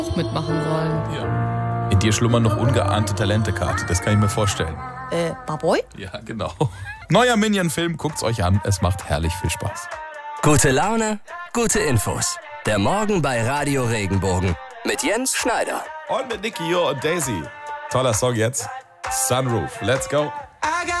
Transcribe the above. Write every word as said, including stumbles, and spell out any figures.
auch mitmachen sollen. Ja. In dir schlummern noch ungeahnte Talente, Kathi. Das kann ich mir vorstellen. Äh, Barboy? Ja, genau. Neuer Minion-Film, guckt's euch an. Es macht herrlich viel Spaß. Gute Laune, gute Infos. Der Morgen bei Radio Regenbogen. Mit Jens Schneider. Und mit Nicky Jo und Daisy. Toller Song jetzt. Sunroof. Let's go.